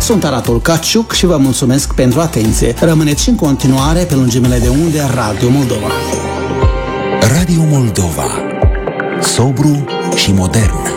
Sunt Aratul Caciuc și vă mulțumesc pentru atenție. Rămâneți și în continuare pe lungimile de unde Radio Moldova. Radio Moldova. Sobru și modern.